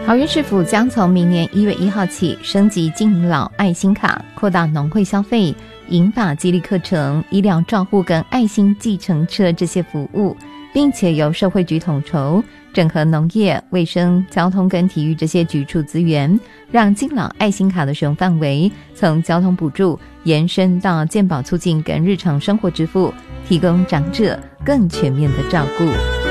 桃园市府将从明年1月1号起升级敬老爱心卡，扩大农会消费、银发激励课程、医疗照护跟爱心计程车这些服务，并且由社会局统筹，整合农业、卫生、交通跟体育这些局处资源，让敬老爱心卡的使用范围从交通补助延伸到健保促进跟日常生活支付，提供长者更全面的照顾。